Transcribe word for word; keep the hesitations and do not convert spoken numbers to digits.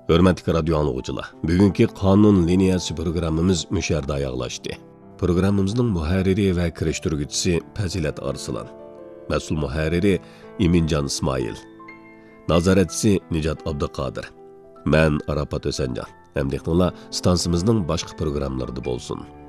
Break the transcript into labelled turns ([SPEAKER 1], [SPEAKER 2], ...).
[SPEAKER 1] Hörmətli radio anlıqçılar, bugünkü qanun liniyası programımız müşərdə ayaqlaşdı. Programımızın mühərriri və kirişdirgüçüsü Pəzilət Arslan, məsul mühərriri İmincan İsmail, nazaretçisi Nicat Abduqadir. Mən Arafat Ösəncan. Həmdəxtınlar stansımızın başqa proqramlarında bolsun.